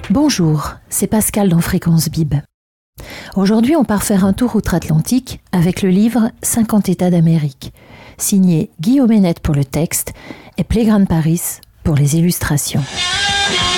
Bonjour, c'est Pascal dans Fréquence Bib. Aujourd'hui, on part faire un tour outre-Atlantique avec le livre 50 États d'Amérique, signé Guillaume Hénette pour le texte et Plégrane Paris pour les illustrations.